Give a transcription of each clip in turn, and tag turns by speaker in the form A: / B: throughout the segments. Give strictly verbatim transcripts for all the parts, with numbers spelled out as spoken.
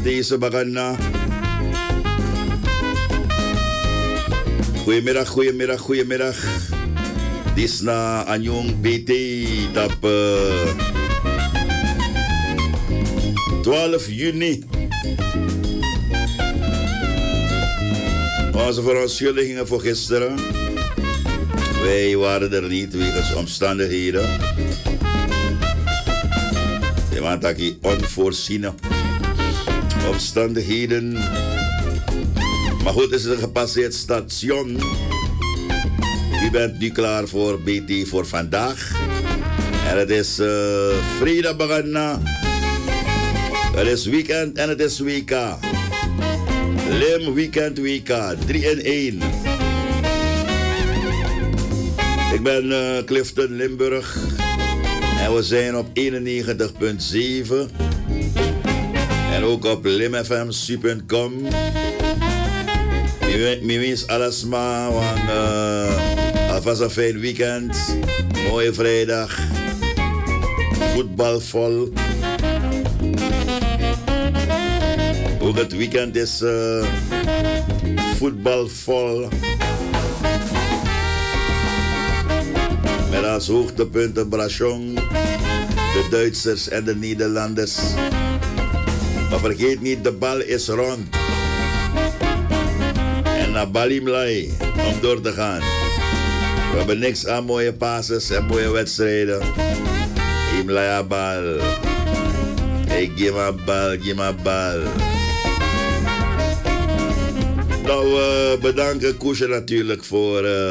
A: deze bagana. Goedemiddag, goedemiddag, goedemiddag. Dit is na Anjong B T op uh, twaalf juni. Onze verontschuldigingen voor gisteren. Wij waren er niet wegens omstandigheden. Je want dat je onvoorziene omstandigheden. Maar goed, het is een gepasseerd station. U bent nu klaar voor B T voor vandaag. En het is uh, vrijdag begonnen. Het is weekend en het is W K. Lim Weekend W K, drie in één. Ik ben uh, Clifton Limburg. En we zijn op eenennegentig komma zeven. En ook op limfmc punt com. Mi wens alles maar, want uh, alvast een fijn weekend. Mooie vrijdag. Voetbal vol. Ook het weekend is uh, voetbal vol. Met als hoogtepunten Brachong, de Duitsers en de Nederlanders. Maar vergeet niet, de bal is rond. En naar Balimlai om door te gaan. We hebben niks aan mooie passes en mooie wedstrijden. Imlaya bal. Hey, geef maar bal, geef maar bal. Nou, uh, bedanken Koesje natuurlijk voor uh,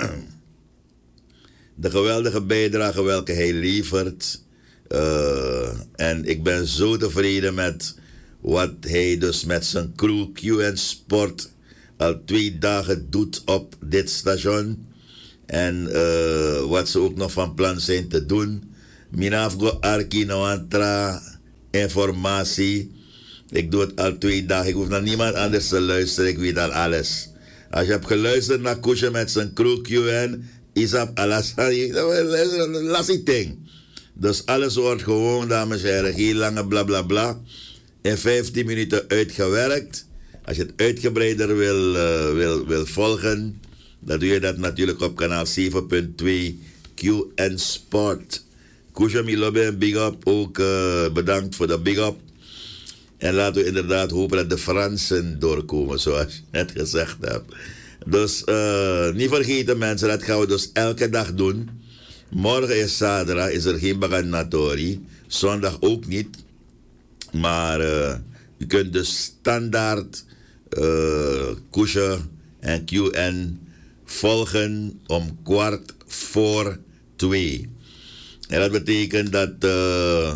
A: de geweldige bijdrage welke hij levert. Uh, en ik ben zo tevreden met wat hij dus met zijn crew Q N Sport al twee dagen doet op dit station. En uh, wat ze ook nog van plan zijn te doen. Minafgo Arki Noantra informatie. Ik doe het al twee dagen. Ik hoef naar niemand anders te luisteren. Ik weet al alles. Als je hebt geluisterd naar Koesje met zijn crew Q N, is dat alles. Lassie ding. Dus alles wordt gewoon, dames en heren, geen lange bla bla bla. In vijftien minuten uitgewerkt. Als je het uitgebreider wil, uh, wil, wil volgen, dan doe je dat natuurlijk op kanaal zeven punt twee Q N Sport. Koesje Milobe en Big Up ook uh, bedankt voor de Big Up. En laten we inderdaad hopen dat de Fransen doorkomen, zoals je net gezegd hebt. Dus uh, niet vergeten mensen, dat gaan we dus elke dag doen. Morgen is zaterdag, is er geen baganatori. Zondag ook niet. Maar uh, je kunt dus standaard uh, Koesje en Q N volgen om kwart voor twee. En dat betekent dat uh,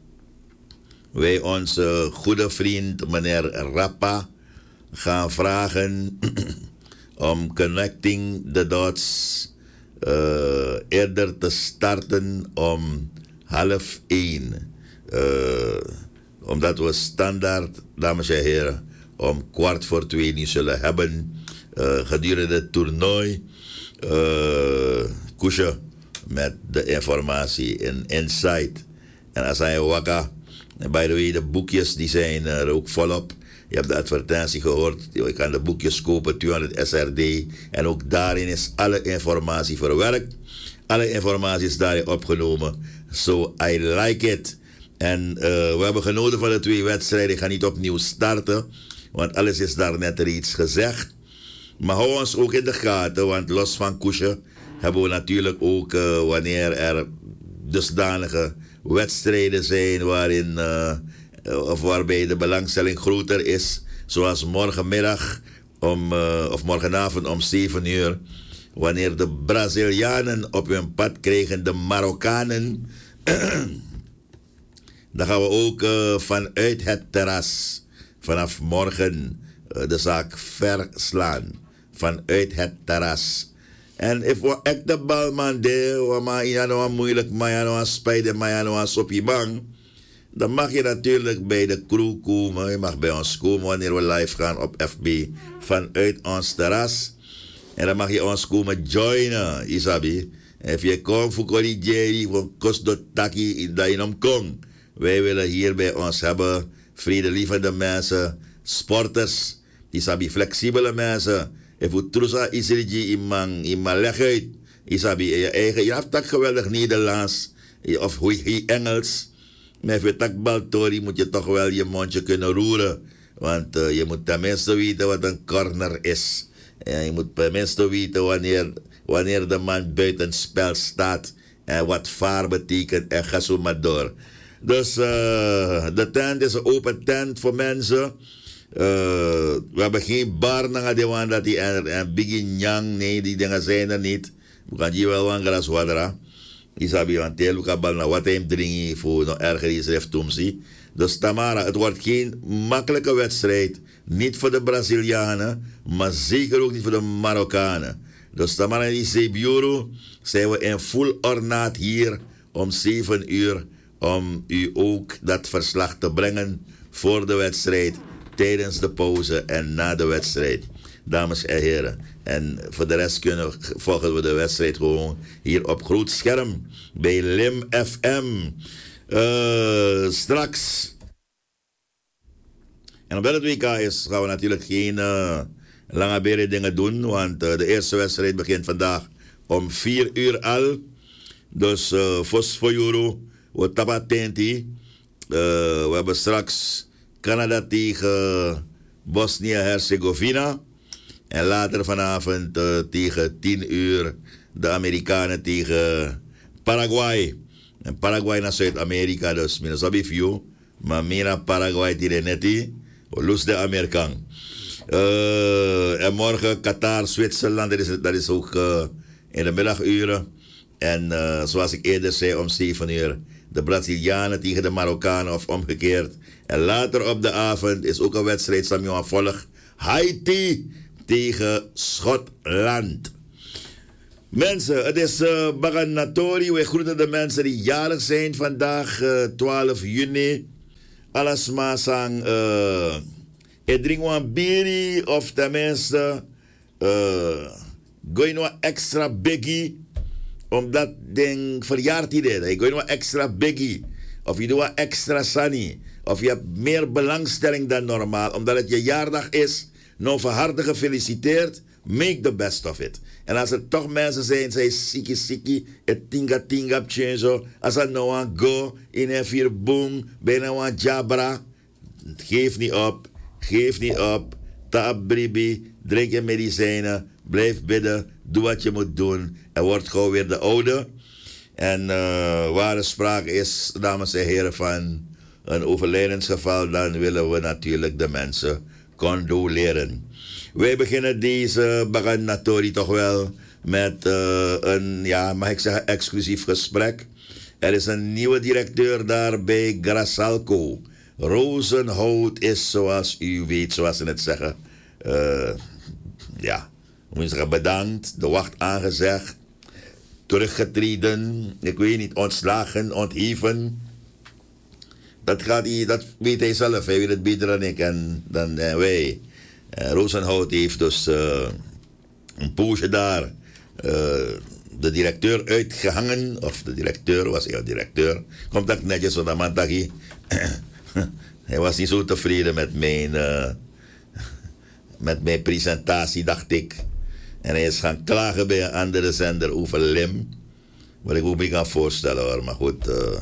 A: wij onze goede vriend meneer Rappa gaan vragen om Connecting the Dots uh, eerder te starten om half één. Uh, omdat we standaard, dames en heren, om kwart voor twee niet zullen hebben uh, gedurende het toernooi. Uh, Koesje met de informatie in Insight. En als hij wakka. En by the way, de boekjes die zijn er ook volop. Je hebt de advertentie gehoord. Je kan de boekjes kopen, tweehonderd S R D. En ook daarin is alle informatie verwerkt. Alle informatie is daarin opgenomen. So I like it. En uh, we hebben genoten van de twee wedstrijden. Ik ga niet opnieuw starten. Want alles is daar net reeds gezegd. Maar hou ons ook in de gaten. Want los van Koesje hebben we natuurlijk ook uh, wanneer er dusdanige wedstrijden zijn waarin uh, of waarbij de belangstelling groter is, zoals morgenmiddag om, uh, of morgenavond om zeven uur, wanneer de Brazilianen op hun pad krijgen de Marokkanen. Dan gaan we ook uh, vanuit het terras vanaf morgen uh, de zaak verslaan. Vanuit het terras. En if we echt de balman de, we maar in een moeilijk, maar in een spijden, maar in een sopje bang, dan mag je natuurlijk bij de crew komen. Je mag bij ons komen wanneer we live gaan op F B vanuit ons terras. En dan mag je ons komen joinen, Isabi. En if je komt voor die Jerry, voor kost dat taki dat je hem komt. Wij willen hier bij ons hebben vredelievende mensen, sporters, isabi flexibele mensen. If u trusa isrigi imang imang leg uit. Isabi je eigen, je hebt dat geweldig Nederlands of hoe Engels. Maar if je tak baltori moet je toch wel je mondje kunnen roeren. Want uh, je moet tenminste weten wat een corner is. En je moet tenminste weten wanneer, wanneer de man buiten spel staat. En wat vaar betekent en ga zo maar door. Dus uh, de tent is een open tent voor mensen. Uh, we hebben geen bar naar de wand dat die en, en begin yang. Nee, die dingen zijn er niet. We gaan hier wel een glas water. Isabi want heel we kan naar wat hij drinken voor nog erger is heeft Tumsi. Dus Tamara, het wordt geen makkelijke wedstrijd. Niet voor de Brazilianen, maar zeker ook niet voor de Marokkanen. Dus Tamara en Iseburu zijn we in full ornaat hier om zeven uur. Om u ook dat verslag te brengen voor de wedstrijd, tijdens de pauze en na de wedstrijd. Dames en heren. En voor de rest kunnen, volgen we de wedstrijd gewoon hier op groot scherm bij Lim F M. Uh, straks. En op het W K is, gaan we natuurlijk geen uh, lange bere dingen doen. Want uh, de eerste wedstrijd begint vandaag om vier uur al. Dus uh, Fos voor Euro. We tapatenti. Uh, we hebben straks Canada tegen Bosnië-Herzegovina. En later vanavond uh, tegen tien uur de Amerikanen tegen Paraguay. En Paraguay naar Zuid-Amerika, dus minus op you. Maar mina Paraguay tegen neti. Lus de Amerikaan. Uh, en morgen Qatar, Zwitserland, dat is, dat is ook uh, in de middaguren. En uh, zoals ik eerder zei, om zeven uur de Brazilianen tegen de Marokkanen of omgekeerd. En later op de avond is ook een wedstrijd, Samuel volg. Haiti tegen Schotland. Mensen, het is uh, Baganatori. We groeten de mensen die jarig zijn vandaag, uh, twaalf juni. Alles maar sang. Uh, ik drink een biri of tenminste. Uh, gooi nog extra biggie. Omdat ding verjaart hij dit. Ik gooi nog extra biggie. Of je doet extra sunny. Of je hebt meer belangstelling dan normaal. Omdat het je jaardag is. Nou, van harte gefeliciteerd. Make the best of it. En als er toch mensen zijn, zij siki siki, het tinga tinga zo. Als er nou aan go, in een vier boom, bijna een jabra. Geef niet op, geef niet op. Taap bribi, drink je medicijnen, blijf bidden, doe wat je moet doen. En word gauw weer de oude. En uh, waar er sprake is, dames en heren, van een overlijdensgeval, dan willen we natuurlijk de mensen condoleren. Wij beginnen deze Baganatori toch wel met uh, een, ja, mag ik zeggen, exclusief gesprek. Er is een nieuwe directeur daar bij Grasalco. Rozenhout is, zoals u weet, zoals ze het zeggen, uh, ja, moet je zeggen, bedankt, de wacht aangezegd, teruggetreden, ik weet niet, ontslagen, ontheven. Dat gaat hij, dat weet hij zelf, hij weet het beter dan ik en dan uh, wij. Uh, Rozenhout heeft dus uh, een poosje daar uh, de directeur uitgehangen. Of de directeur, was hij al directeur. Komt dat netjes van de mandagi. Hij was niet zo tevreden met mijn, uh, met mijn presentatie, dacht ik. En hij is gaan klagen bij een andere zender over Lim. Wat ik ook me kan voorstellen hoor. Maar goed, uh,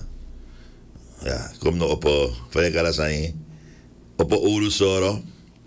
A: ja, ik kom nog op een op een Oeruzoro.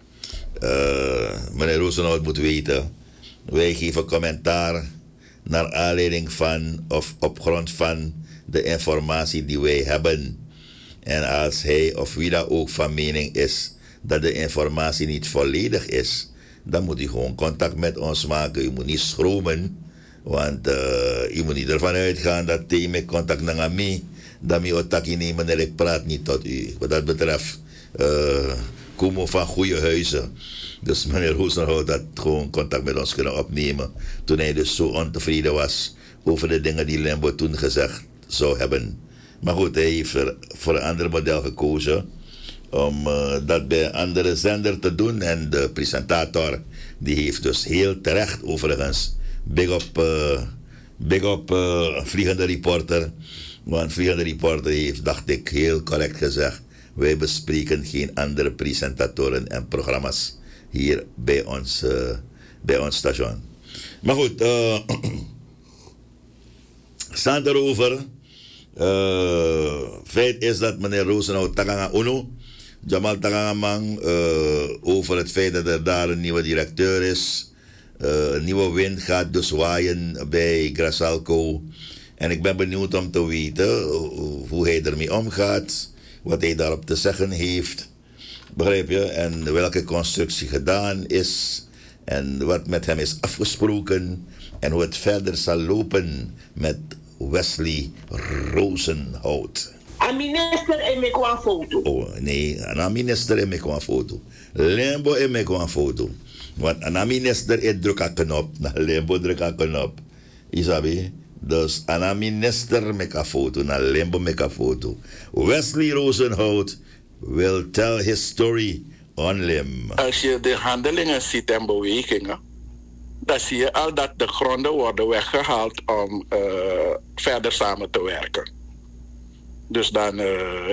A: Uh, meneer Rozenhout moet weten, wij geven commentaar naar aanleiding van of op grond van de informatie die wij hebben. En als hij of wie dat ook van mening is dat de informatie niet volledig is, dan moet hij gewoon contact met ons maken. U moet niet schromen, want uh, u moet niet ervan uitgaan dat hij met contact naar mij, dat mij otaki nemen en ik praat niet tot u. Wat dat betreft, uh, komen van goede huizen. Dus meneer Rozenhout had gewoon contact met ons kunnen opnemen. Toen hij dus zo ontevreden was over de dingen die Limbo toen gezegd zou hebben. Maar goed, hij heeft er voor een ander model gekozen. Om uh, dat bij een andere zender te doen. En de presentator, die heeft dus heel terecht overigens. Big op, uh, big op uh, Vliegende Reporter. Want Vliegende Reporter heeft, dacht ik, heel correct gezegd. Wij bespreken geen andere presentatoren en programma's hier bij ons, uh, bij ons station. Maar goed, uh, staat erover. Uh, feit is dat meneer Rozenhout Tagana Uno, Jamal Tagangamang, uh, over het feit dat er daar een nieuwe directeur is. Uh, een nieuwe wind gaat dus waaien bij Grasalco. En ik ben benieuwd om te weten hoe hij ermee omgaat, wat hij daarop te zeggen heeft. Begrijp je? En welke constructie gedaan is. En wat met hem is afgesproken. En hoe het verder zal lopen met Wesley Rozenhout.
B: Een minister en me een foto.
A: Oh nee, een minister en me een foto. Lembo en me een foto. Want een minister is druk aan knop. Lembo druk aan knop. Isabi? Dus een minister met een foto. Een Lembo met een foto. Wesley Rozenhout will tell his story on Lim.
C: Als je de handelingen ziet en bewegingen, dan zie je al dat de gronden worden weggehaald om uh, verder samen te werken. Dus dan uh,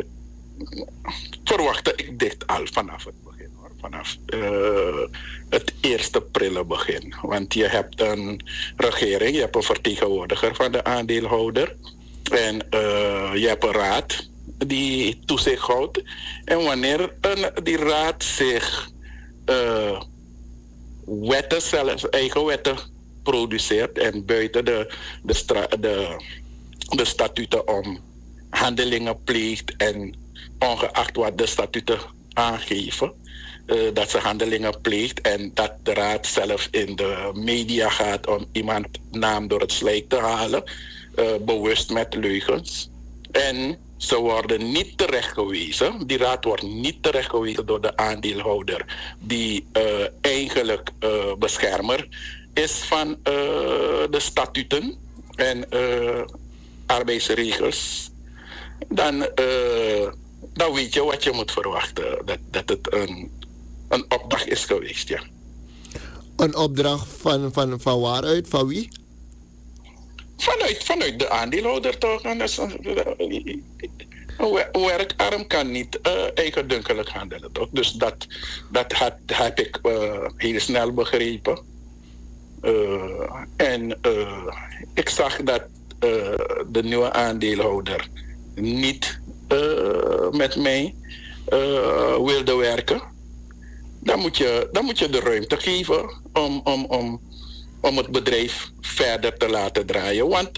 C: verwachtte ik dit al vanaf het begin, hoor. Vanaf uh, het eerste prille begin. Want je hebt een regering, je hebt een vertegenwoordiger van de aandeelhouder en uh, je hebt een raad die toezicht houdt. En wanneer een, die raad zich uh, wetten zelf, eigen wetten produceert en buiten de, de, stra, de, de statuten om handelingen pleegt en ongeacht wat de statuten aangeven, uh, dat ze handelingen pleegt en dat de raad zelf in de media gaat om iemand naam door het slijk te halen, uh, bewust met leugens. En ze worden niet terechtgewezen, die raad wordt niet terechtgewezen door de aandeelhouder, die uh, eigenlijk uh, beschermer is van uh, de statuten en uh, arbeidsregels. Dan, uh, dan weet je wat je moet verwachten, dat, dat het een, een opdracht is geweest, ja.
D: Een opdracht van, van, van waaruit, van wie?
C: Vanuit, vanuit de aandeelhouder toch. En dat is, een werkarm kan niet uh, eigendunkelijk handelen toch. Dus dat, dat had, heb ik uh, heel snel begrepen. Uh, en uh, ik zag dat uh, de nieuwe aandeelhouder niet uh, met mij uh, wilde werken. Dan moet je, dan moet je de ruimte geven om, om, om om het bedrijf verder te laten draaien. Want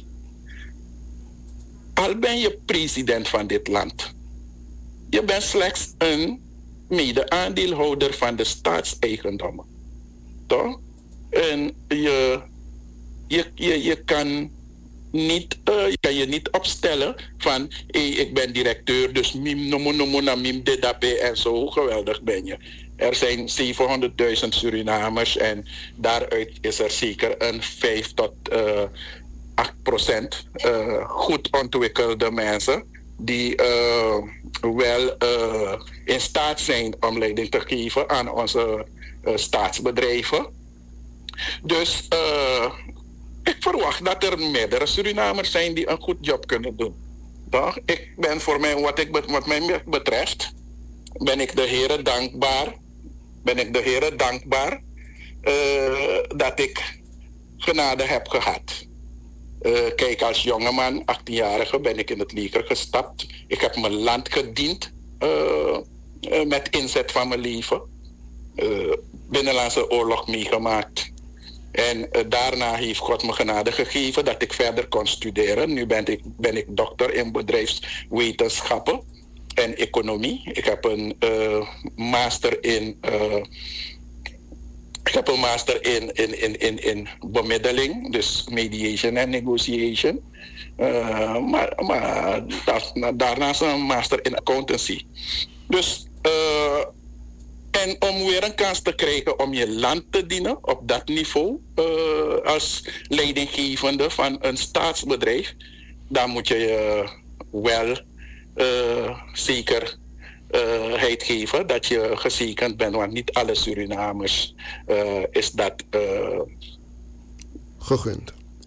C: al ben je president van dit land, je bent slechts een mede-aandeelhouder van de staatseigendommen. Toch? En je, je, je, je kan niet, uh, je kan je niet opstellen van hey, ik ben directeur, dus mim nomo nomo na mim de dape en zo geweldig ben je. Er zijn zevenhonderdduizend Surinamers en daaruit is er zeker een vijf tot acht procent uh, goed ontwikkelde mensen die uh, wel uh, in staat zijn om leiding te geven aan onze uh, staatsbedrijven. Dus uh, ik verwacht dat er meerdere Surinamers zijn die een goed job kunnen doen. Toch? Ik ben voor mij, wat, ik, wat mij betreft, ben ik de heren dankbaar. Ben ik de heren dankbaar uh, dat ik genade heb gehad. Uh, kijk, als jongeman, achttienjarige, ben ik in het leger gestapt. Ik heb mijn land gediend uh, uh, met inzet van mijn leven. Uh, Binnenlandse oorlog meegemaakt. En uh, daarna heeft God me genade gegeven dat ik verder kon studeren. Nu ben ik, ben ik dokter in bedrijfswetenschappen en economie. Ik heb een uh, master in, uh, ik heb een master in, in, in, in, in bemiddeling, dus mediation en negotiation. Uh, maar maar daar, daarnaast een master in accountancy. Dus, uh, en om weer een kans te krijgen om je land te dienen op dat niveau, uh, als leidinggevende van een staatsbedrijf, dan moet je je wel uh, zekerheid geven dat je gezekend bent, want niet alle Surinamers uh, is dat uh,
D: gegund.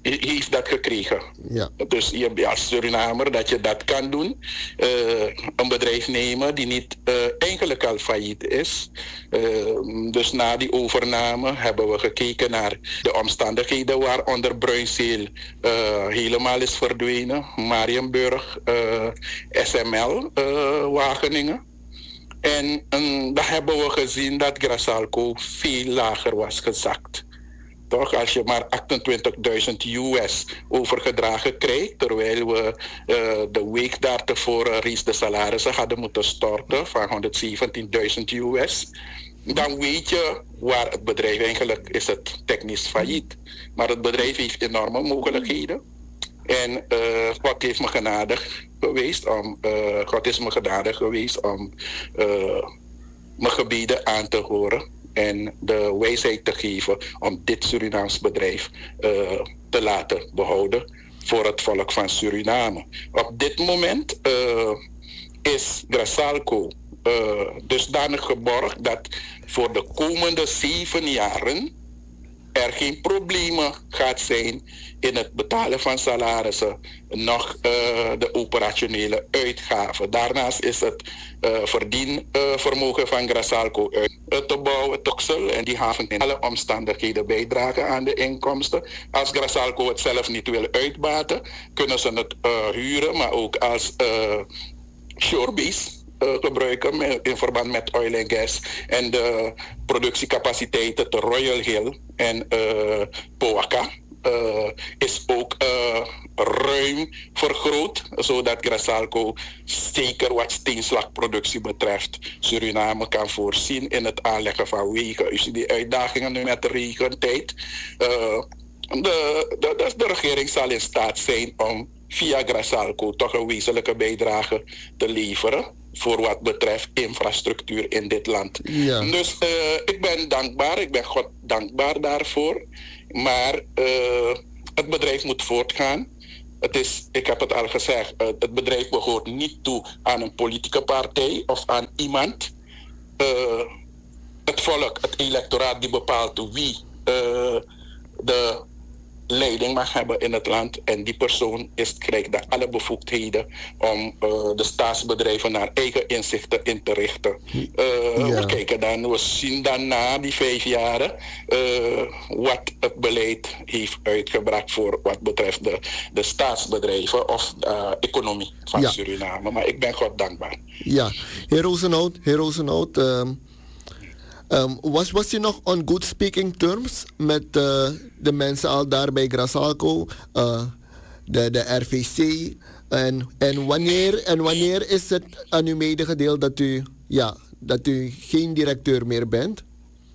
C: heeft dat gekregen.
D: Ja.
C: Dus je als Surinamer dat je dat kan doen. Uh, een bedrijf nemen die niet uh, eigenlijk al failliet is. Uh, dus na die overname hebben we gekeken naar de omstandigheden waaronder Bruinzeel uh, helemaal is verdwenen. Marienburg, uh, S M L, uh, Wageningen. En um, daar hebben we gezien dat Grasalco veel lager was gezakt. Toch, als je maar achtentwintigduizend U S overgedragen krijgt, terwijl we uh, de week daartevoren reeds de salarissen hadden moeten storten van honderdzeventienduizend U S, dan weet je waar het bedrijf eigenlijk is het technisch failliet. Maar het bedrijf heeft enorme mogelijkheden. En uh, God heeft me genadig geweest om, uh, God is me genadig geweest om uh, mijn gebieden aan te horen. En de wijsheid te geven om dit Surinaams bedrijf uh, te laten behouden voor het volk van Suriname. Op dit moment uh, is Grasalco uh, dusdanig geborgd dat voor de komende zeven jaren er geen problemen gaat zijn in het betalen van salarissen, nog uh, de operationele uitgaven. Daarnaast is het uh, verdienvermogen uh, van Grasalco uit te bouwen, Toxel, en die gaan in alle omstandigheden bijdragen aan de inkomsten. Als Grasalco het zelf niet wil uitbaten, kunnen ze het uh, huren, maar ook als uh, shorebase uh, gebruiken in verband met oil en gas en de productiecapaciteiten te Royal Hill en uh, Powaka. Uh, is ook uh, ruim vergroot, zodat Grasalco zeker wat steenslagproductie betreft Suriname kan voorzien in het aanleggen van wegen. U ziet die uitdagingen nu met de regentijd. Uh, de, de, de regering zal in staat zijn om via Grasalco toch een wezenlijke bijdrage te leveren voor wat betreft infrastructuur in dit land. Ja. Dus uh, ik ben dankbaar, ik ben God dankbaar daarvoor. Maar uh, het bedrijf moet voortgaan. Het is, ik heb het al gezegd, uh, het bedrijf behoort niet toe aan een politieke partij of aan iemand. Uh, het volk, het electoraat, die bepaalt wie uh, de leiding mag hebben in het land. En die persoon is, krijgt daar alle bevoegdheden om uh, de staatsbedrijven naar eigen inzichten in te richten. Uh, ja. We kijken dan, we zien dan na die vijf jaren uh, wat het beleid heeft uitgebracht voor wat betreft de, de staatsbedrijven of de uh, economie van ja. Suriname. Maar ik ben God dankbaar.
D: Ja, heer Rozenhout, heer Rozenhout, um... Um, was, was je nog on good speaking terms met uh, de mensen al daar bij Grasalco, uh, de, de R V C? En, en, wanneer, en wanneer is het aan u medegedeeld dat u, ja, dat u geen directeur meer bent?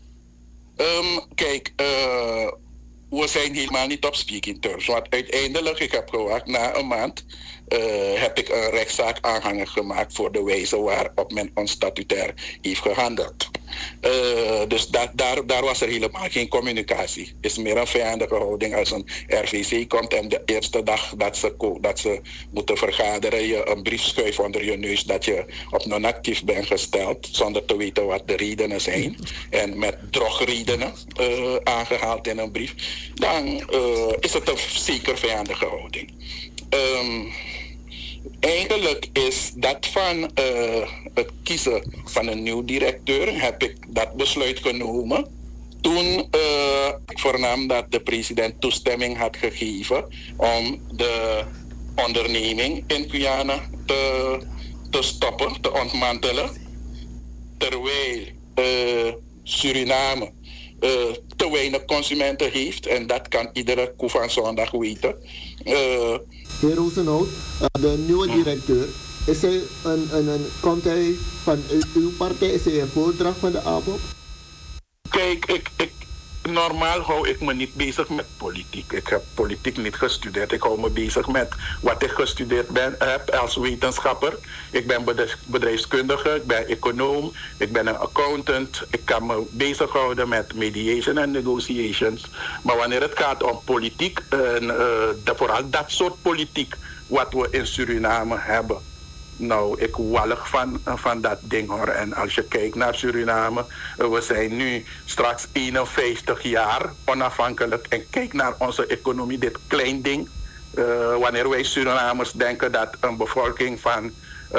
C: Um, kijk, uh, we zijn helemaal niet op speaking terms. Want uiteindelijk, ik heb gewacht, na een maand uh, heb ik een rechtszaak aanhangig gemaakt voor de wijze waarop men ons statutair heeft gehandeld. Uh, dus dat, daar, daar was er helemaal geen communicatie. Het is meer een vijandige houding als een R V C komt en de eerste dag dat ze, dat ze moeten vergaderen, je een brief schuift onder je neus dat je op non-actief bent gesteld, zonder te weten wat de redenen zijn. En met drogredenen uh, aangehaald in een brief. Dan uh, is het een zeker vijandige houding. Um, Eigenlijk is dat van uh, het kiezen van een nieuw directeur, heb ik dat besluit genomen toen uh, ik vernam dat de president toestemming had gegeven om de onderneming in Guyana te, te stoppen, te ontmantelen, terwijl uh, Suriname uh, te weinig consumenten heeft en dat kan iedere koe van zondag weten. Uh,
D: Heer Rozenhout, de nieuwe directeur, is hij een, een, een, komt hij van uw partij? Is hij een voordracht van de A B O P?
C: Kijk, ik, ik, normaal hou ik me niet bezig met politiek. Ik heb politiek niet gestudeerd. Ik hou me bezig met wat ik gestudeerd ben, heb als wetenschapper. Ik ben bedrijfskundige, ik ben econoom, ik ben een accountant. Ik kan me bezighouden met mediation en negotiations. Maar wanneer het gaat om politiek, en, uh, de, vooral dat soort politiek wat we in Suriname hebben, Nou, ik wallig van, van dat ding hoor. En als je kijkt naar Suriname, we zijn nu straks eenenvijftig jaar onafhankelijk. En kijk naar onze economie, dit klein ding. Uh, wanneer wij Surinamers denken dat een bevolking van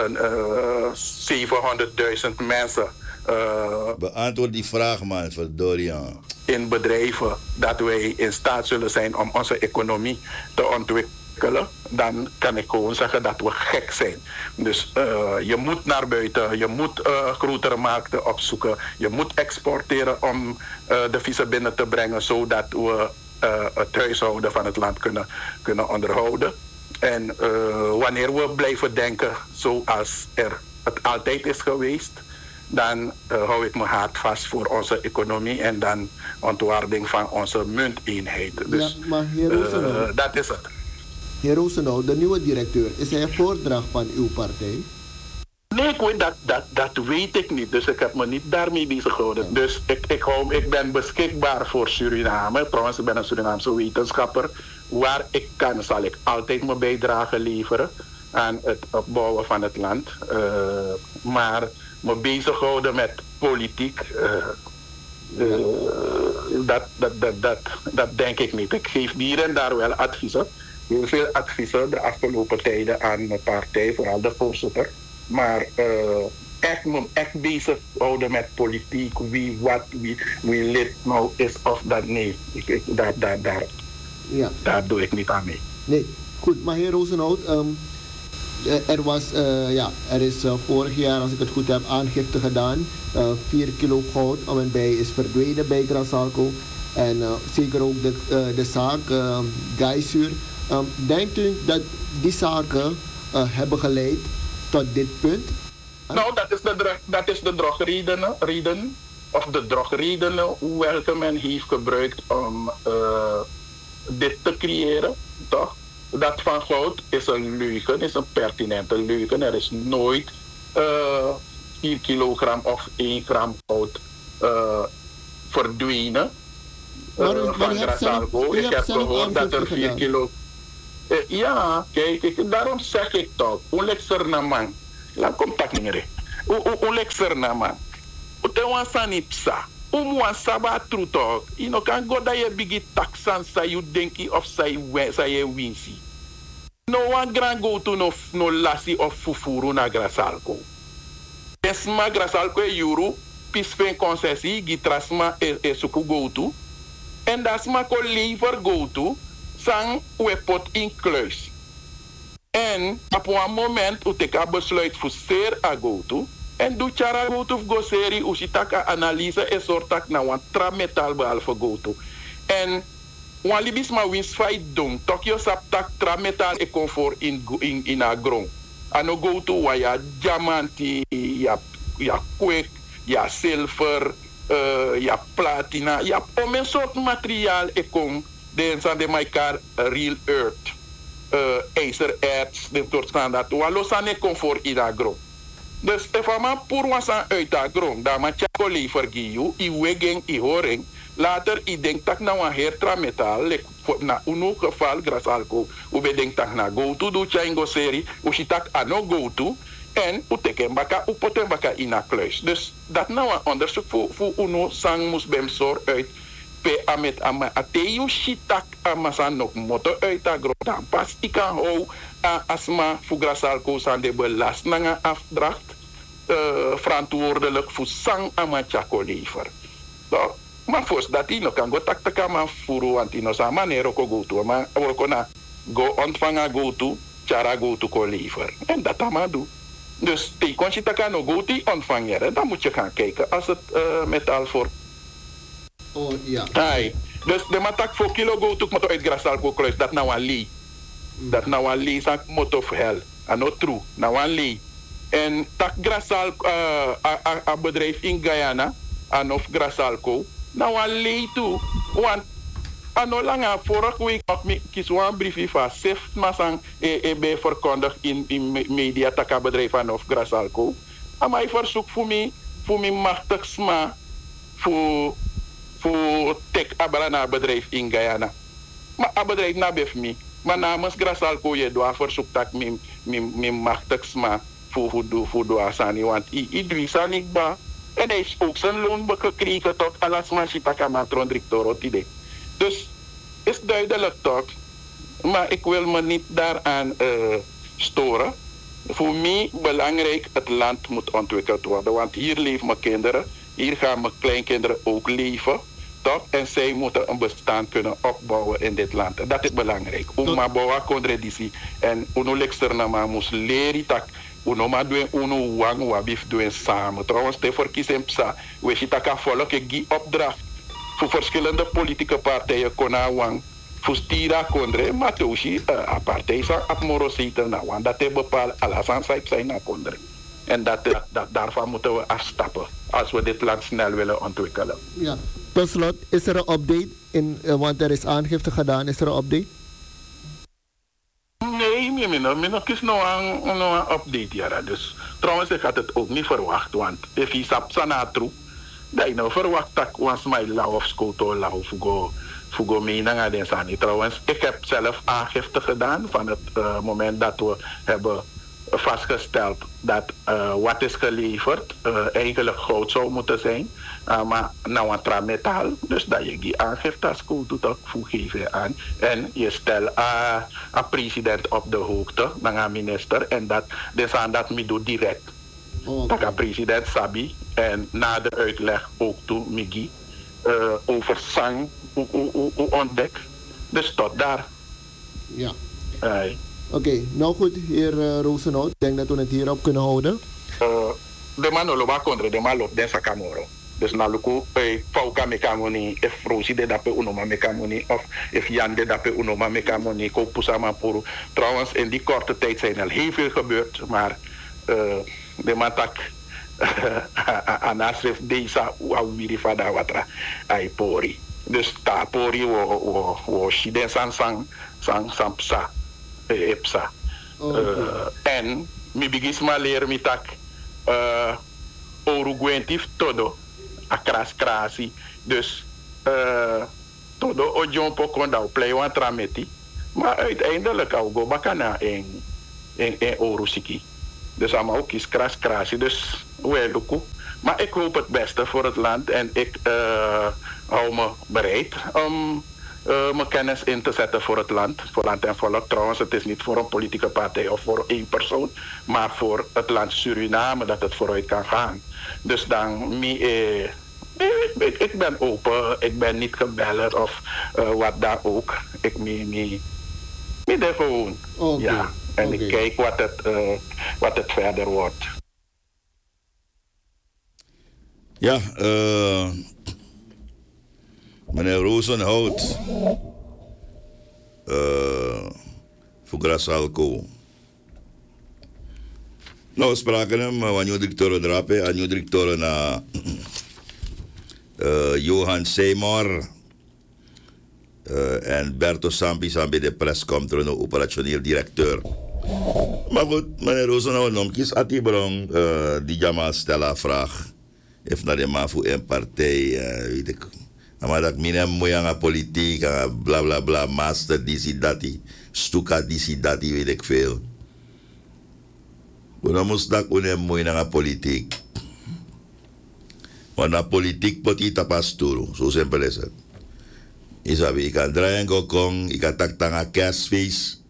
C: uh, zevenhonderdduizend mensen... Uh,
A: Beantwoord die vraag, man, verdorie.
C: In bedrijven, dat wij in staat zullen zijn om onze economie te ontwikkelen, dan kan ik gewoon zeggen dat we gek zijn. Dus uh, je moet naar buiten, je moet uh, grotere markten opzoeken, je moet exporteren om uh, de vissen binnen te brengen, zodat we uh, het huishouden van het land kunnen, kunnen onderhouden. En uh, wanneer we blijven denken zoals er het altijd is geweest, dan uh, hou ik mijn hart vast voor onze economie en dan ontwaarding van onze munteenheid. Dus
D: ja, maar heer Roosendaal,
C: uh, dat is het.
D: Heer Roosendaal, de nieuwe directeur, is hij een voordracht van uw partij?
C: Nee, ik weet, dat, dat, dat weet ik niet. Dus ik heb me niet daarmee bezig gehouden. Ja. Dus ik, ik, hou, ik ben beschikbaar voor Suriname. Trouwens, ik ben een Surinaamse wetenschapper. Waar ik kan, zal ik altijd mijn bijdrage leveren aan het opbouwen van het land. Uh, maar me bezighouden met politiek, uh, uh, dat, dat, dat, dat, dat denk ik niet. Ik geef hier en daar wel adviezen. Heel veel adviezen de afgelopen tijden aan mijn partij, vooral de voorzitter. Maar uh, echt, me echt bezighouden met politiek, wie wat, wie, wie lid nou is of dat, nee. Ik, ik, daar, daar, daar, ja. daar doe ik niet aan mee.
D: Nee, goed, maar heer Roosenhout, um, er, was, uh, ja, er is uh, vorig jaar, als ik het goed heb, aangifte gedaan. Uh, vier kilo goud om en bij is verdwenen bij Grasalco. En uh, zeker ook de, uh, de zaak uh, Gaisuur. Um, denkt u dat die zaken uh, hebben geleid tot dit punt? Huh?
C: Nou, dat is de, dat is de drogreden, reden, of de drogredenen welke men heeft gebruikt om uh, dit te creëren, toch? Dat van goud is een leugen, is een pertinente leugen. Er is nooit uh, vier kilogram of één gram goud uh, verdwenen uh,
D: maar,
C: van Grasalco. Ik heb gehoord dat er vier kilo... Uh, ja, kijk, ik, daarom zeg ik toch, hoe lekser na man. Laat contact niet. Hoe lekser na man. Hoe wan sanipsa. Hoe wan saba tru toch. Je no kan go dat je bigi taxan sa you denki of sa je winsi. No wan gran go to no, no lasi of fufuru na Grasalco. Esma Grasalco e euro, pispen concessie, gitrasma e, e suku go to. En dasma ko lever go to. Sang we pot in kluis. En op een moment u teka besluit voor zeer a go to. En doe chara go to go seri u sitaka analyse en sortak na wan tra metal behalve go to. En wan libis ma wins fight doen. Tokyo sap tak tra metal e comfort in in in a grond. Ano go to wa ya diamanti, ya ya kwek, ya silver, uh, ya platina, ya om soort materiaal e kom. Den zijn de elkaar real earth, uh, ijzererts, de soort standaard. We lossen niet comfort in de grond. Dus if we voor ons uit de grond, dan moet je alleen vergeten, je wegen, je horing. Later, je denkt dat nou een hertra metaal, na uno geval, Grasalco, u bedenkt dat na go to, doe je in go serie, u ziet dat ano go to, en u teken baka, u poten baka in een kluis. Dus dat nou een onderzoek voor, voor uno sang moest bij hem uit. Pe amet ama ateyu shitak amasan nok moto uit a grotan pas ikan hou a asma fu Grasalco san de belast nanga afdracht uh, verantwoordelijk voor sang ama chako lever. So, maar fos dat ino kan go tak takama furu antino sa manero ko go to ma woko na go ontvanga go to chara go to ko lever. En dat amadu. Dus te kon je taka no go to ontvangeren, dan moet je gaan kijken als het uh, metaal voor.
D: Oh, ja.
C: Ai. Dus de matak voor kilo go to moto uit Grasalco kruis dat nou een lee. Mm. Dat nou een lee sak moto of hell. En not true. Nou een lee. En tak Grasalco, uh, a, a, a bedrijf in Guyana, en of Grasalco, nou een lee toe. Want ano langa vorige week op me kies een briefje van Sef Masang e, e be verkondigd in, in media taka bedrijf en of Grasalco. En mij verzoek voor mij, voor mij machtig sma, voor voor tek abrana bedrijf in Guyana. Maar a bedrijf na bef mi. Maar namens Grasalco je doa verzoek dat mijn mijn machtig sma voor voor voor voor de Asani, want i Idrissa Nikba en hij heeft ook zijn loon gekregen tot alles maar Chitakamantron directeur idee. Dus is duidelijk toch, maar ik wil me niet daaraan uh, storen. Voor mij belangrijk, het land moet ontwikkeld worden, want hier leven mijn kinderen, hier gaan mijn kleinkinderen ook leven. Toch? En zij moeten een bestaan kunnen opbouwen in dit land. En dat is belangrijk. Oma bawa kondredisi. En uno lekster na ma moest leren dat uno ma doen uno wang wabif doen samen. Trouwens, te verkiezen psa. We zitten ka volk ik die opdracht voor verschillende politieke partijen kona wang. Voor stira kondre, maar toeshi a partij sa apmorositer na wang. Dat is bepaald alasan sa zijn na kondre. En dat, dat, dat, daarvan moeten we afstappen als we dit land snel willen ontwikkelen.
D: Ja. Tot slot, is er een update? In, uh, want er is aangifte gedaan. Is er een update?
C: Nee, ik heb nog een, nog een update. Ja. Dus, trouwens, ik had het ook niet verwacht. Want als je sapt sana troep, dan je nou verwacht dat ik ons mij lauw of scoto lauw voor voor mening aan den sani. Trouwens, ik heb zelf aangifte gedaan van het uh, moment dat we hebben vastgesteld dat uh, wat is geleverd uh, eigenlijk goud zou moeten zijn, uh, maar nou een trametaal, dus dat je die aangifte als code doet ook voeggeven aan en je stelt uh, een president op de hoogte, dan een minister en dat dus aan dat me doet direct. Okay. Dat een president sabi en na de uitleg ook toe migi uh, over sang ontdek, dus tot daar.
D: Ja.
C: Uh,
D: Oké, okay, nou goed, heer uh, Rozenhout. Ik denk dat we het hierop kunnen houden.
C: Uh, de man loba kondre, de man loopt den sakamoro. Dus na luku, eh, fauka mekamoni, if Rosi de dape unoma mekamoni, of if Jan de dape unoma mekamoni, ko pusama puru. Trouwens, in die korte tijd zijn er heel veel gebeurd, maar uh, de man tak anasref deisa uawiri fada watra ai pori. Dus ta pori wo wo wo shiden san sang sang sang psa. Epsa. Oh, okay. uh, en mi bigis ma leer mi tak uh, oruguentif todo a kras krasi. Dus uh, todo o John Pokonda play wan trameti. Maar uiteindelijk au go bakana in in, in orusiki. Dus allemaal ook is kras krasi. Dus weluku. Maar ik hoop het beste voor het land en ik uh, hou me bereid om Uh, mijn kennis in te zetten voor het land, voor land en volk. Trouwens, het is niet voor een politieke partij of voor één persoon, maar voor het land Suriname dat het vooruit kan gaan. Dus dan, me, eh, ik, ik ben open, ik ben niet gebeld of uh, wat dan ook. Ik me, me, me de gewoon. Okay. Ja, en okay. Ik kijk wat het, uh, wat het verder wordt.
A: Ja, uh... meneer Rozenhout, uh, voor Grasalco. Nou, we spraken hem, uh, wanneer directeur drapen, wanneer directeur na uh, Johan Seymour uh, en Berto Sampi Sampi de persconferentie, de operationeel directeur. Maar goed, meneer Rozenhout, nog kies Atibrong, uh, die Jamal stella vraag. Heeft naar de man voor een partij, uh, weet ik. Maar dat mine moeie politiek, bla bla bla, master, disi dati, stuka disi dati, weet ik veel. Maar dan moest dat ook niet moeie aan politiek. Want na politiek pot je tapas turu, zo simpel is het. Isabi, ik kan draaien go kong, ik kan tak tanga kerstfeest.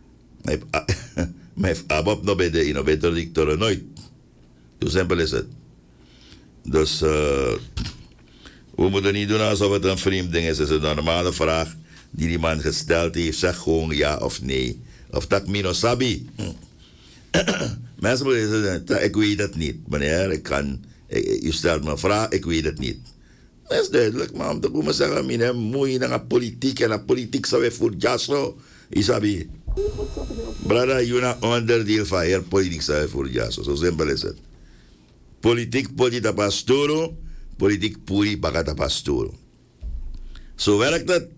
A: Maar heeft abop no bij de innovator dictator nooit. Zo simpel is het. Dus uh, we moeten niet doen alsof het een vreemd ding is. Het is een normale vraag die die man gesteld heeft. Zeg gewoon ja of nee. Of dat mino sabi. Mensen moeten zeggen, ik weet het niet. Meneer, ik kan, ik, u stelt me een vraag, ik weet het niet. Dat is duidelijk, maar om te komen zeggen, meneer, mooi naar politiek en naar politiek zou je voor jaso. Isabi. Brada, je na onderdeel van hier politiek zou je voor jaso. Zo simpel is het. Politiek podi da pastoro, politiek puri bagata pastoro. Zo werkt het.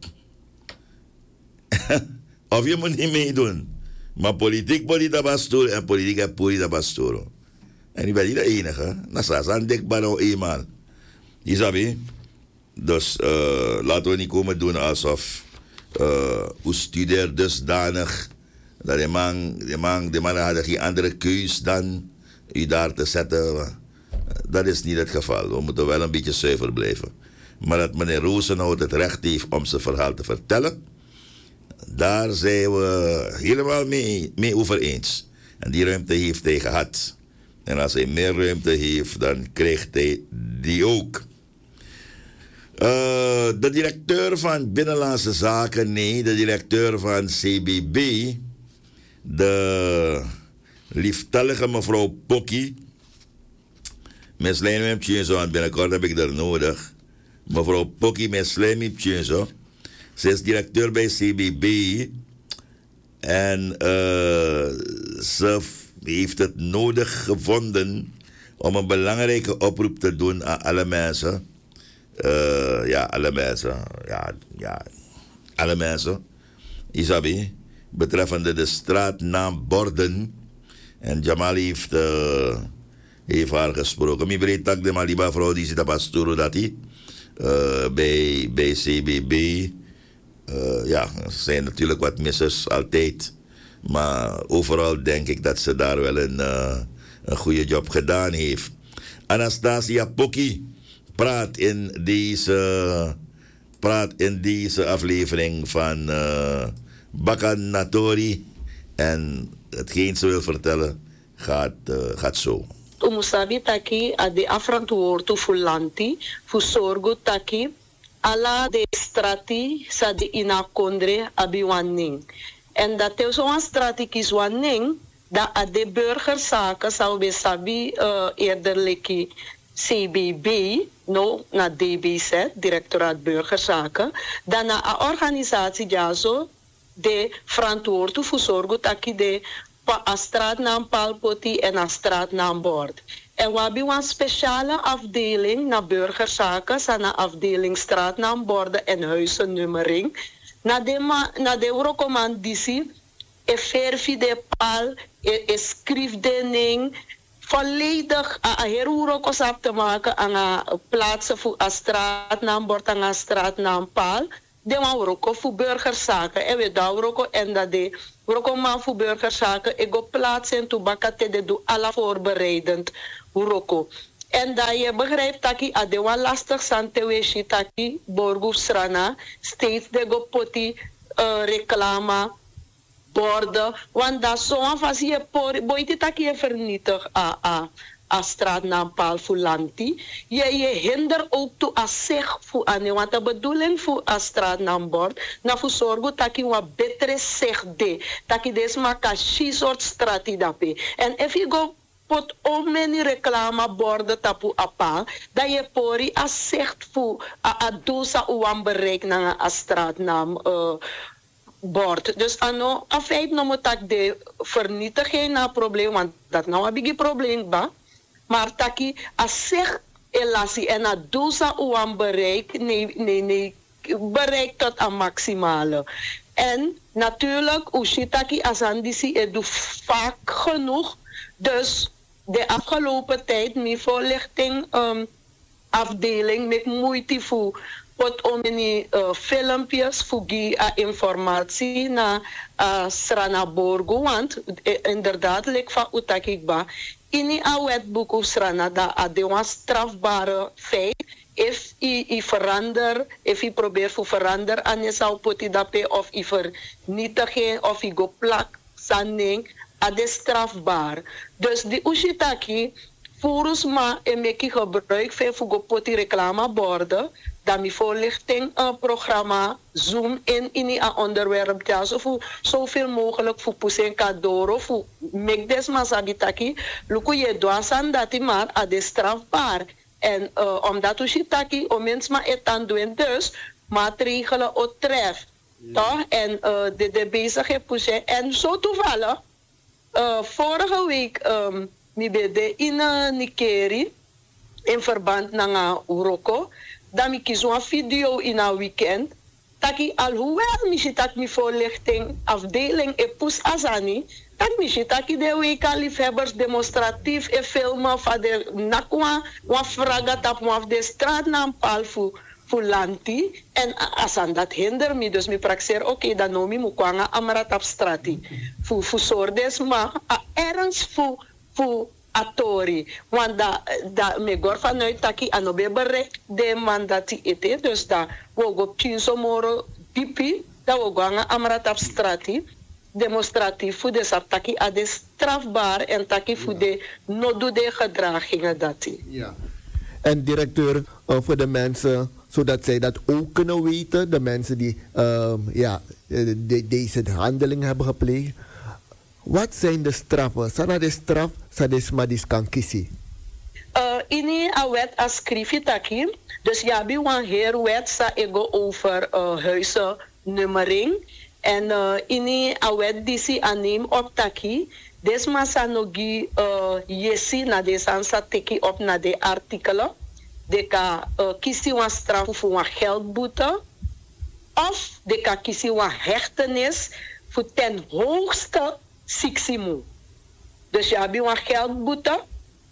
A: Of je moet niet meedoen. Maar politiek podi da pastoro en politiek puri da pastoro. En ik ben niet de enige. Nasa zijn dekbaar nou eenmaal. Isabi. Dus uh, laten we niet komen doen alsof uh, u studeert dusdanig Dat die man, die man, die man hadden geen andere keus dan u daar te zetten. Dat is niet het geval. We moeten wel een beetje zuiver blijven. Maar dat meneer Rozenhout het recht heeft om zijn verhaal te vertellen, daar zijn we helemaal mee, mee over eens. En die ruimte heeft hij gehad. En als hij meer ruimte heeft, dan krijgt hij die ook. Uh, de directeur van Binnenlandse Zaken, nee, de directeur van C B B, de lieftallige mevrouw Pokkie. Mijn slijm heb je zo, en binnenkort heb ik dat nodig. Mevrouw Pokkie, mijn slijm heb je zo. Ze is directeur bij C B B. En uh, ze heeft het nodig gevonden om een belangrijke oproep te doen aan alle mensen. Uh, ja, alle mensen. Ja, ja, alle mensen. Isabi, betreffende de straatnaamborden. En Jamal heeft, uh, heeft haar gesproken. Mi breed tak de Maliba vrouw die zit op Asturo dat hij. Uh, bij, bij C B B. Uh, ja, er zijn natuurlijk wat missers altijd. Maar overal denk ik dat ze daar wel een, uh, een goede job gedaan heeft. Anastasia Pokkie praat in deze, praat in deze aflevering van uh, Bakan Natori. En hetgeen ze wil vertellen gaat, uh, gaat zo.
B: Umusabi taki ade afrantuortu fulanti, fusorgu taki, ala de strati sa de inakondre abiwaning. En dat is zo'n strati kiswaning, dat ade burgerzaken zou we sabi uh, eerder leki C B B, no, na D B Z, Directoraat Burgerzaken, dan na een organisatie ja zo, de verantwoordelijk voor zorgen dat de a straatnaam Palpoti en a straatnaam Bord. En we hebben een speciale afdeling naar burgerzaken, na afdeling straatnaamborden en huizennummering. Na de na de recommandatie, e verfi de pal, e, e schriftdening, volledig a herurokos af te maken aan a plaatsen voor a straatnaambord en a straatnaampaal. De man voor burgerzaken. En we daar en dat de man voor burgerzaken. Ik go plaatsen toe bakate de doe alle voorbereidend. Roko. En dat je begrijpt dat je de wan lastig sante weeshi taki borgu srana steeds de go poti uh, reclama borden. Want dat zo'n van je boite dat je vernietig a a a straatnaam Fulanti. Je je hinder ook toe a zeg voor ane. Want de bedoeling voor a straatnaambord na voor zorgen dat je wat betere zeg de. Dat je deze maar kan soort strati dape. En if you go pot om many reclameborden tapu apa, dat je pori a zegt voor a a dosa uwan bereik na a straatnaam uh, bord. Dus ano, a feit no moet ik de vernietiging na probleem, want dat nou heb ik een probleem ba. Maar taki a zegt elasi en a dosa uwan bereik, nee, nee, nee, bereik tot a maximale. En natuurlijk, ushitaki asandisi e doe vaak genoeg, dus de afgelopen tijd, mijn voorlichting um, afdeling met moeite voor pot om in uh, filmpjes voor die uh, informatie naar uh, Srana Borgo, want uh, inderdaad, lek van utakikba, in die wetboek of Srana, dat uh, de was strafbare feit, if je verander, if je probeert voor verander aan je zou potidape of je vernietigen of je go plak sanning. Ade strafbaar. Dus die ushitaki, volgens mij, en ik gebruik veel voor gopoti reclameborden, dat mijn voorlichting een programma zoom in in die onderwerp ja, zo voor zoveel mogelijk voor pusen kadoro, voor make des masabitaki, luku je doasan dat die maar ade strafbaar. En uh, omdat ushitaki, om mensen maar etan doen, dus maatregelen otref. Toch? En uh, de, de bezige pusen. En zo toevallig. Uh, vorige week um, mi bede in uh, Nikeri in verband na Uroko, dan mi kies een video in een weekend. Taki alhoewel mi ziet mi voorlichting afdeling e pus azani, dat mi ziet de week liefhebbers demonstratief e filmen van de nakwa wa fraga tap af de straatnaam palfu Fulanti en asan dat hinder me dus me praxeer oké okay, dan nomi mu kwanga amrat abstrati fu fu sordes ma a ergens fu fu atori want da da me gor vanuit taki anobe berek de mandati ete dus da wo go pinso moro pipi da wo kwanga amrat abstrati demonstratief fu de saptaki a de strafbaar en taki fu de nodu de gedragingen dati
D: ja en directeur uh, voor de mensen zodat zij dat ook kunnen weten, de mensen die um, ja, de, deze handeling hebben gepleegd. Wat zijn de straffen? Sana de straf, sadis madis kan kiezen.
B: Uh, ini a wet a skrifi taki, dus ja, bi wan heer wet sa ego over uh, huizennummering. En uh, ini a wet disi anim op taki, desma sa nogi uh, yesi na desan sa teki op na de artikelen. De ka uh, kiezen een straf voor een geldboete of de ka kiezen een hechtenis voor ten hoogste siksimu. Dus je hebt een geldboete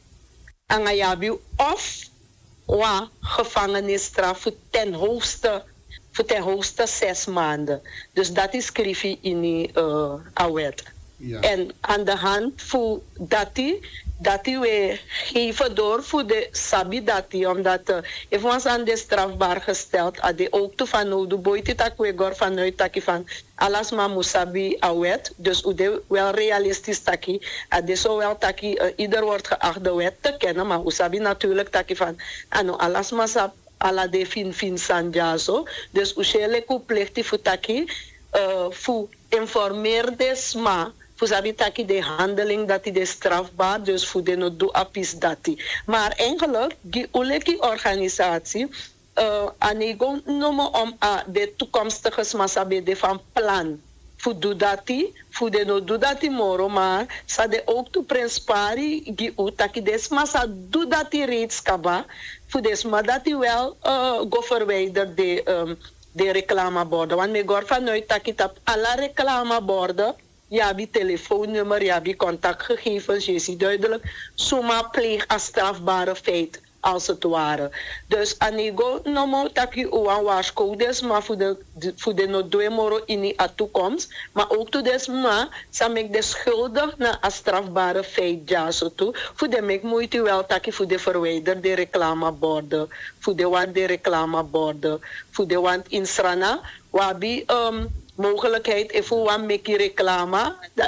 B: en je hebt of een gevangenisstraf voor ten hoogste voor ten hoogste zes maanden. Dus dat is schrijf in die uh, wet. Ja. En aan de hand voor dat die dat die we geven door voor de sabi dat die omdat uh, even was aan de strafbaar gesteld aan de ook te van nou de boete dat we gor vanuit dat van alles maar musabi awet dus u de wel realistisch taki aan de zo wel taki uh, ieder wordt geacht de wet te kennen maar musabi natuurlijk taki van ano alles maar sab ala de fin fin sanja zo dus u shele ku plechti voor taki uh, voor informeer des ma voor sabi taki de handeling dat die de strafbaar, dus voor de no do apis dat die. Maar eigenlijk, die uleki organisatie, uh, anego nomo om uh, de toekomstige smasabe de van plan. Voor do dat die, voor de no do dat die moro, maar sa de ook to prenspari, die utaki de smasa do dat die reeds kaba, voor de sma dat die wel uh, go verwijder de, um, de reclameborden. Want me gor vanuit taki tap alla reclameborden, je hebt je telefoonnummer, je hebt je contactgegevens, je ziet duidelijk. Zomaar pleeg als strafbare feit, als het ware. Dus anego nomo taki uwan waarscodes, maar voor de voor de nodoemoro in de toekomst, maar ook to des ma, sam ik de schuldig naar een strafbare feit ja zo toe. Voor de mek moeite wel taki voor de verwijder de reclameborden, voor de want de reclameborden, voor de want in Srana, wabi um, mogelijkheid even wan meki reclama